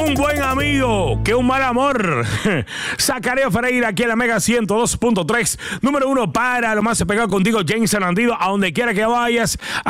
un buen amigo que un mal amor. Zacarías Ferreira aquí en la Mega 102.3. Número 1 para lo más pegado contigo, James Anandido, a donde quiera que vayas.